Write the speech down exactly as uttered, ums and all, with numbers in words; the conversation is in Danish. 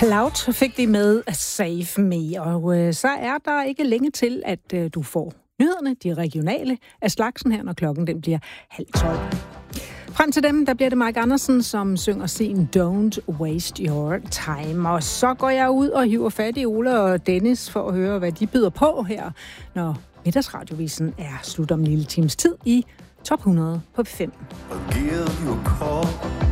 Cloud fik de med Save Me, og øh, så er der ikke længe til, at øh, du får nyhederne, de regionale af slagsen her, når klokken den bliver halv tolv. Frem til dem, der bliver det Mike Andersen, som synger sin Don't Waste Your Time. Og så går jeg ud og hiver fat i Ola og Dennis for at høre, hvad de byder på her, når middagsradiovisen er slut om en lille times tid i Top hundrede på P fem.